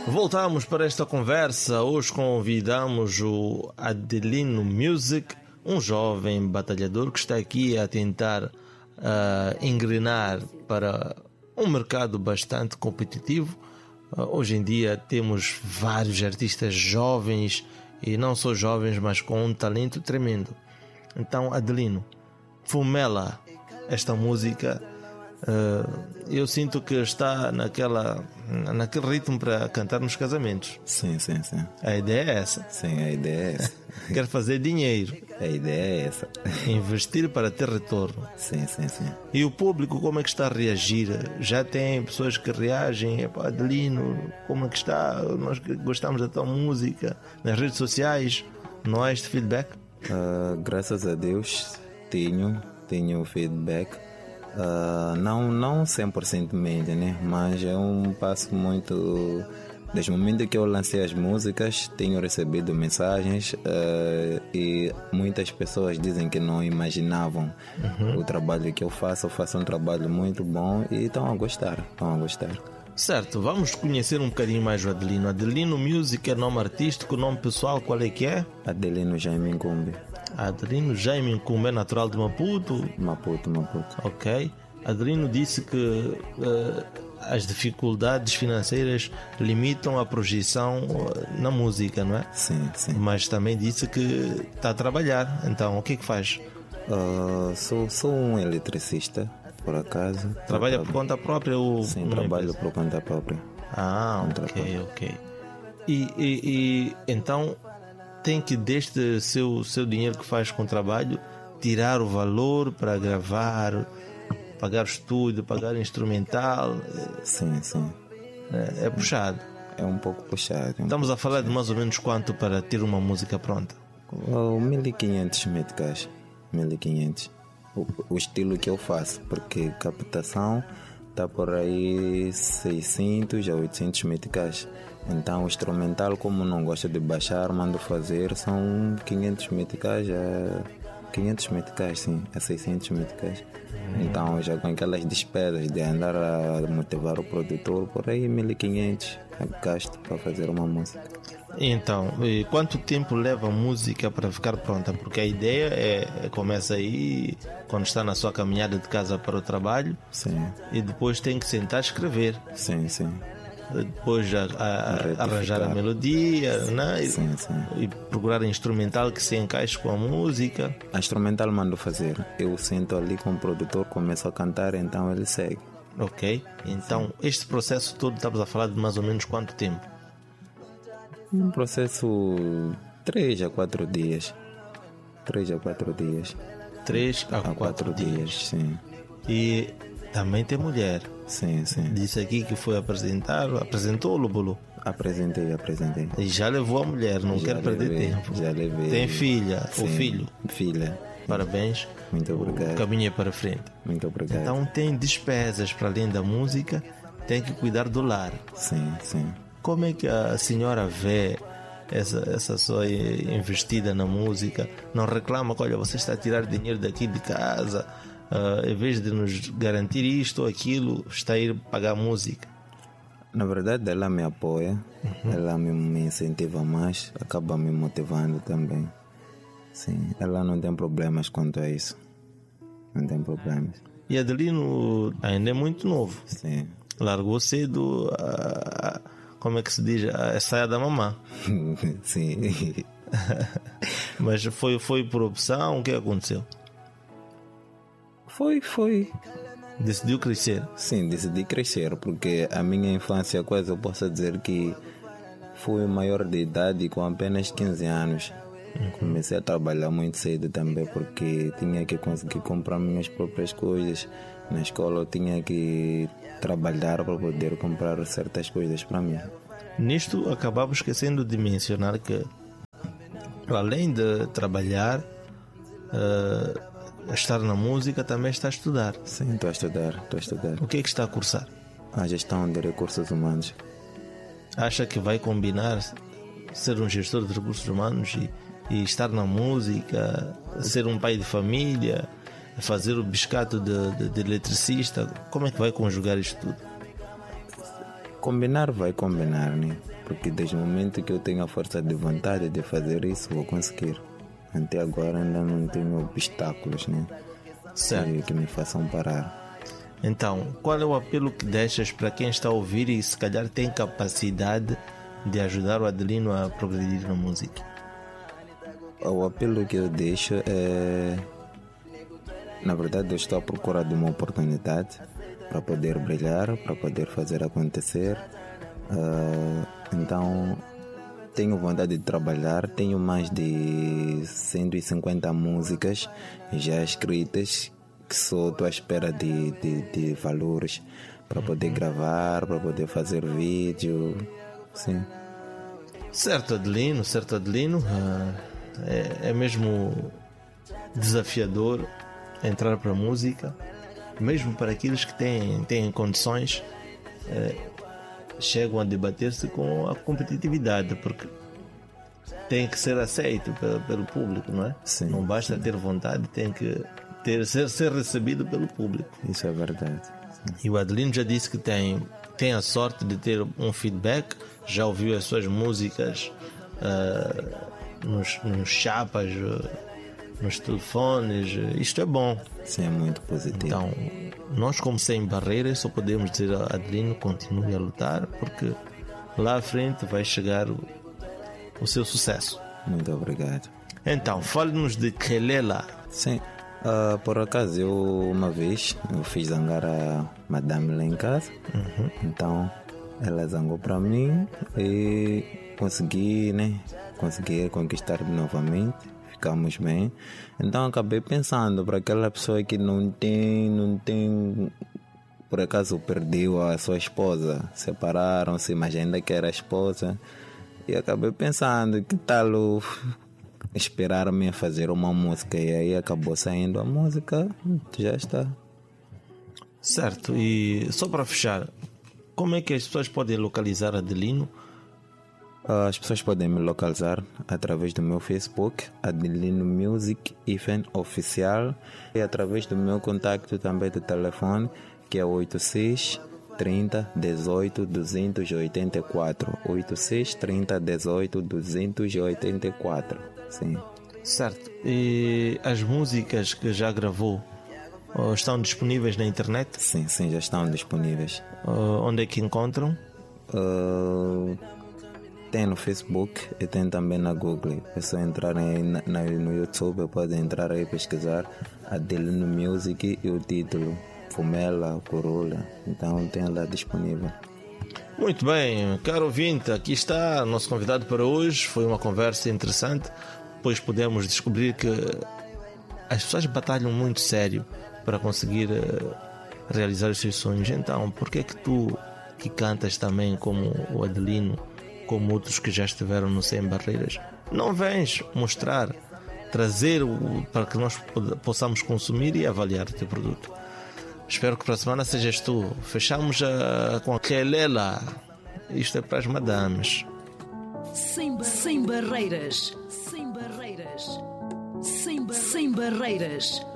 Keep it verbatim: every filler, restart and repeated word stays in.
Voltamos para esta conversa. Hoje convidamos o Adelino Music, um jovem batalhador que está aqui a tentar uh, engrenar para um mercado bastante competitivo. Uh, hoje em dia temos vários artistas jovens, e não só jovens, mas com um talento tremendo. Então, Adelino, Fumela, esta música, uh, eu sinto que está naquela, naquele ritmo para cantar nos casamentos. Sim, sim, sim. A ideia é essa. Sim, a ideia é essa. Quer fazer dinheiro. A ideia é essa. Investir para ter retorno. Sim, sim, sim. E o público, como é que está a reagir? Já tem pessoas que reagem? Epá, Adelino, como é que está? Nós gostamos da tua música. Nas redes sociais, não há este feedback? Uh, graças a Deus, tenho, tenho feedback. Uh, não, não cem por cento média, né? Mas é um passo muito... Desde o momento que eu lancei as músicas, tenho recebido mensagens uh, e muitas pessoas dizem que não imaginavam uhum. o trabalho que eu faço. Eu faço um trabalho muito bom e estão a gostar, estão a gostar. Certo, vamos conhecer um bocadinho mais o Adelino. Adelino Music é nome artístico, nome pessoal, qual é que é? Adelino Jaime Incumbe. Adelino Jaime Incumbe é natural de Maputo? Maputo, Maputo. Ok. Adelino disse que uh, as dificuldades financeiras limitam a projeção uh, na música, não é? Sim, sim. Mas também disse que está a trabalhar. Então, o que é que faz? Uh, sou, sou um eletricista, por acaso. Trabalha por conta própria ou... Sim, trabalho por conta própria. Ah, ok, ok. E, e, e então tem que deste seu, seu dinheiro que faz com o trabalho tirar o valor para gravar, pagar estúdio, pagar instrumental. Sim, sim. É, é puxado. É um pouco puxado. É um Estamos pouco a falar puxado. de mais ou menos quanto para ter uma música pronta? Oh, mil e quinhentos meticais. mil e quinhentos. O, o estilo que eu faço, porque captação está por aí seiscentos a oitocentos meticais. Então o instrumental, como não gosto de baixar, mando fazer, são quinhentos meticais a quinhentos meticais, sim, a seiscentos meticais. Então já com aquelas despesas de andar a motivar o produtor, por aí mil e quinhentos gasto para fazer uma música. Então, e quanto tempo leva a música para ficar pronta? Porque a ideia é, começa aí quando está na sua caminhada de casa para o trabalho. Sim. E depois tem que sentar a escrever. Sim, sim. Depois a, a, a arranjar a melodia, né? E, sim, sim. e procurar instrumental que se encaixe com a música. A instrumental mando fazer. Eu sento ali com o produtor, começo a cantar, então ele segue. Ok. Então, sim. Este processo todo estamos a falar de mais ou menos quanto tempo? Um processo três a quatro dias. três a quatro dias. três a quatro dias, sim. E também tem mulher. Sim, sim. Disse aqui que foi apresentar, apresentou o Lobolo? Apresentei, apresentei. E já levou a mulher, não já quero perder levei, tempo. Já levei. Tem filha, sim, ou filho? Filha. Parabéns. Muito obrigado. O caminho é para frente. Muito obrigado. Então tem despesas para além da música, tem que cuidar do lar. Sim, sim. Como é que a senhora vê essa, essa sua investida na música? Não reclama que, olha, você está a tirar dinheiro daqui de casa, uh, em vez de nos garantir isto ou aquilo, está a ir pagar música? Na verdade, ela me apoia, uhum. ela me, me incentiva mais, acaba me motivando também. Sim, ela não tem problemas quanto a isso. Não tem problemas. E Adelino ainda é muito novo. Sim. Largou cedo a, como é que se diz, a saia da mamã. Sim. Mas foi, foi por opção? O que aconteceu? Foi, foi. Decidiu crescer? Sim, decidi crescer, porque a minha infância, quase eu posso dizer que fui maior de idade com apenas quinze anos. Uhum. Comecei a trabalhar muito cedo também, porque tinha que conseguir comprar minhas próprias coisas. Na escola eu tinha que trabalhar para poder comprar certas coisas para mim. Nisto acabamos esquecendo de mencionar que, além de trabalhar, uh, estar na música, também está a estudar. Sim, estou a estudar, estou a estudar. O que é que está a cursar? A gestão de recursos humanos. Acha que vai combinar ser um gestor de recursos humanos e, e estar na música, ser um pai de família, fazer o biscato de, de, de eletricista? Como é que vai conjugar isto tudo? combinar vai combinar, né? Porque desde o momento que eu tenho a força de vontade de fazer isso, vou conseguir. Até agora ainda não tenho obstáculos, né? Certo. Que, que me façam parar. Então, qual é o apelo que deixas para quem está a ouvir e se calhar tem capacidade de ajudar o Adelino a progredir na música? O apelo que eu deixo é... Na verdade, eu estou à procura de uma oportunidade para poder brilhar, para poder fazer acontecer. Uh, então, tenho vontade de trabalhar. Tenho mais de cento e cinquenta músicas já escritas, que só estou à espera de, de, de valores para poder gravar, para poder fazer vídeo. Sim. Certo, Adelino, certo, Adelino. Uh, é, é mesmo desafiador entrar para a música, mesmo para aqueles que têm, têm condições, uh, chegam a debater-se com a competitividade, porque tem que ser aceito pelo, pelo público, não é? Sim, não basta sim. ter vontade, tem que ter, ser, ser recebido pelo público. Isso é verdade. Sim. E o Adelino já disse que tem, tem a sorte de ter um feedback, já ouviu as suas músicas uh, nos, nos chapas, uh, nos telefones. Isto é bom. Sim, é muito positivo. Então, nós, como Sem Barreiras, só podemos dizer a Adelino: continue a lutar, porque lá à frente vai chegar o, o seu sucesso. Muito obrigado. Então, fale-nos de Kelela. Sim, uh, por acaso eu uma vez eu fiz zangar a madame lá em casa. Uhum. Então ela zangou para mim e consegui, né? Consegui conquistar novamente. Ficamos bem. Então acabei pensando para aquela pessoa que não tem, não tem, por acaso perdeu a sua esposa, separaram-se, mas ainda que era a esposa. E acabei pensando, que tal eu esperar-me a fazer uma música? E aí acabou saindo a música, já está. Certo, e só para fechar, como é que as pessoas podem localizar Adelino? As pessoas podem me localizar através do meu Facebook, Adelino Music Ifen Oficial, e através do meu contacto também do telefone, que é oito seis trinta, dezoito, duzentos e oitenta e quatro. oito seis trinta, dezoito, duzentos e oitenta e quatro. Sim. Certo. E as músicas que já gravou uh, estão disponíveis na internet? Sim, sim, já estão disponíveis. Uh, onde é que encontram? Uh, tem no Facebook e tem também na Google. É só entrar aí na, na, no YouTube, pode entrar aí e pesquisar Adelino Music e o título Fumela, Corolla. Então tem lá disponível. Muito bem, caro ouvinte, aqui está o nosso convidado para hoje. Foi uma conversa interessante, pois pudemos descobrir que as pessoas batalham muito sério para conseguir uh, realizar os seus sonhos. Então, por que é que tu, que cantas também como o Adelino, como outros que já estiveram no Sem Barreiras, não vens mostrar, trazer o, para que nós possamos consumir e avaliar o teu produto? Espero que para a semana sejas tu. Fechamos a, com a Kelela. Isto é para as madames. Sem, sem barreiras. Sem barreiras. Sem, sem barreiras.